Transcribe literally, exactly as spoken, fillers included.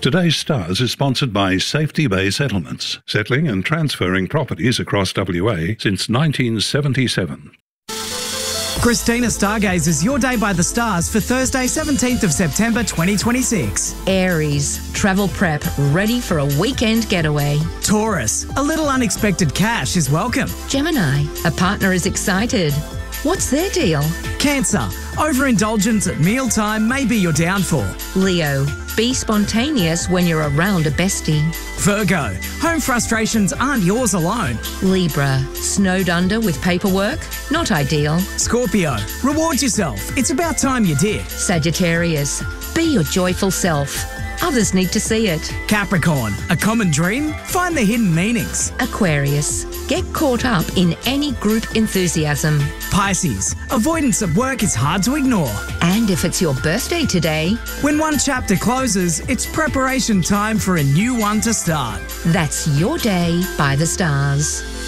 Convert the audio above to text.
Today's Stars is sponsored by Safety Bay Settlements, settling and transferring properties across W A since nineteen seventy-seven. Christina stargazes your day by the stars for Thursday, seventeenth of September twenty twenty-six. Aries, travel prep, ready for a weekend getaway. Taurus, a little unexpected cash is welcome. Gemini, a partner is excited. What's their deal? Cancer, overindulgence at mealtime may be your downfall. Leo, be spontaneous when you're around a bestie. Virgo, home frustrations aren't yours alone. Libra, snowed under with paperwork? Not ideal. Scorpio, reward yourself. It's about time you did. Sagittarius, be your joyful self. Others need to see it. Capricorn, a common dream? Find the hidden meanings. Aquarius, get caught up in any group enthusiasm. Pisces, avoidance at work is hard to ignore. And if it's your birthday today, when one chapter closes, it's preparation time for a new one to start. That's your day by the stars.